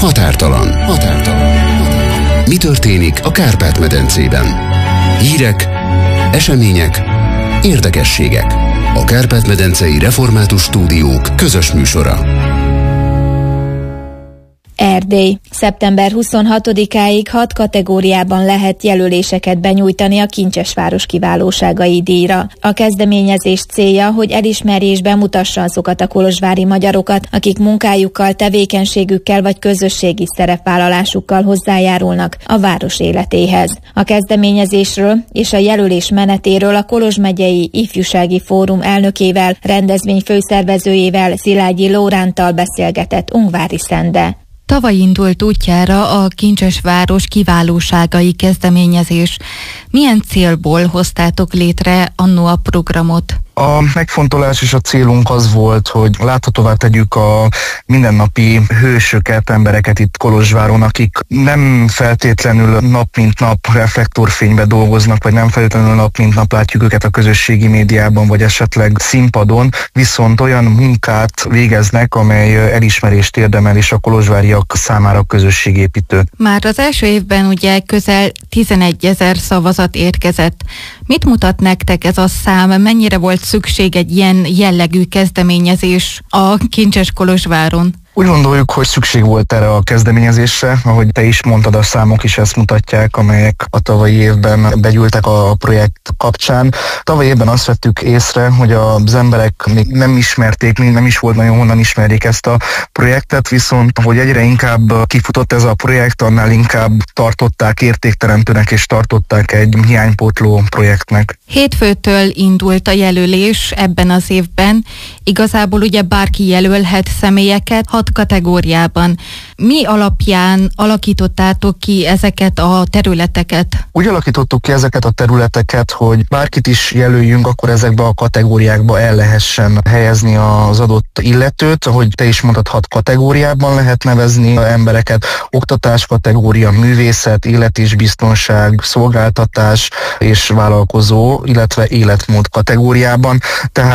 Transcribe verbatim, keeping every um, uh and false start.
Határtalan. Határtalan. Mi történik a Kárpát-medencében? Hírek, események, érdekességek. A Kárpát-medencei Református Stúdiók közös műsora. Erdély. szeptember huszonhatodikáig hat kategóriában lehet jelöléseket benyújtani a Kincsesváros kiválóságai díjra. A kezdeményezés célja, hogy elismerje és bemutassa azokat a kolozsvári magyarokat, akik munkájukkal, tevékenységükkel vagy közösségi szerepvállalásukkal hozzájárulnak a város életéhez. A kezdeményezésről és a jelölés menetéről a Kolozs megyei Ifjúsági Fórum elnökével, rendezvény főszervezőjével, Szilágyi Lóránttal beszélgetett Ungvári Szende. Tavaly indult útjára a Kincsesváros kiválóságai kezdeményezés. Milyen célból hoztátok létre annó a programot? A megfontolás és a célunk az volt, hogy láthatóvá tegyük a mindennapi hősöket, embereket itt Kolozsváron, akik nem feltétlenül nap mint nap reflektorfénybe dolgoznak, vagy nem feltétlenül nap mint nap látjuk őket a közösségi médiában, vagy esetleg színpadon, viszont olyan munkát végeznek, amely elismerést érdemel, és a kolozsváriak számára közösségépítő. Már az első évben ugye közel tizenegyezer szavazat érkezett. Mit mutat nektek ez a szám? Mennyire volt szükség egy ilyen jellegű kezdeményezés a Kincses Kolozsváron? Úgy gondoljuk, hogy szükség volt erre a kezdeményezésre, ahogy te is mondtad, a számok is ezt mutatják, amelyek a tavalyi évben begyűltek a projekt kapcsán. Tavalyi évben azt vettük észre, hogy az emberek még nem ismerték, még nem is volt nagyon honnan ismerjék ezt a projektet, viszont hogy egyre inkább kifutott ez a projekt, annál inkább tartották értékteremtőnek és tartották egy hiánypótló projektnek. Hétfőtől indult a jelölés ebben az évben. Igazából ugye bárki jelölhet személyeket hat kategóriában. Mi alapján alakítottátok ki ezeket a területeket? Úgy alakítottuk ki ezeket a területeket, hogy bárkit is jelöljünk, akkor ezekbe a kategóriákba el lehessen helyezni az adott illetőt. Ahogy te is mondtad, hat kategóriában lehet nevezni az embereket. Oktatás kategória, művészet, élet és biztonság, szolgáltatás és vállalkozó, illetve életmód kategóriában. Tehát